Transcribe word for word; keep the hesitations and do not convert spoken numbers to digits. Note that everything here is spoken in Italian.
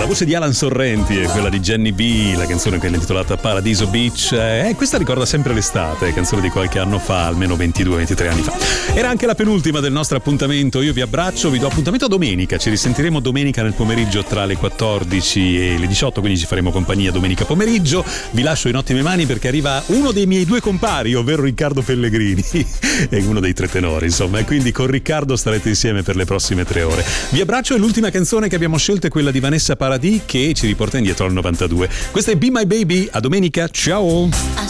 voce di Alan Sorrenti e quella di Jenny B, la canzone che è intitolata Paradiso Beach. Eh, questa ricorda sempre l'estate, canzone di qualche anno fa, almeno ventidue ventitré anni fa. Era anche la penultima del nostro appuntamento. Io vi abbraccio, vi do appuntamento a domenica. Ci risentiremo domenica nel pomeriggio tra le quattordici e le diciotto, quindi ci faremo compagnia domenica pomeriggio. Vi lascio in ottime mani perché arriva uno dei miei due compari, ovvero Riccardo Pellegrini, è uno dei tre tenori, insomma, e quindi con Riccardo starete insieme per le prossime tre ore. Vi abbraccio e l'ultima canzone che abbiamo scelto è quella di Vanessa Paradis che ci riporta indietro al novantadue. Questa è Be My Baby, a domenica, ciao!